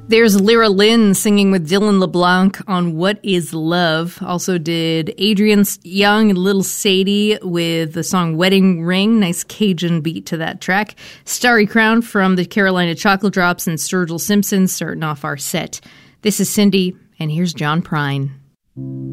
There's Lyra Lynn singing with Dylan LeBlanc on What Is Love. Also did Adrian Young and Little Sadie with the song Wedding Ring. Nice Cajun beat to that track. Starry Crown from the Carolina Chocolate Drops and Sturgill Simpson starting off our set. This is Cindy, and here's John Prine.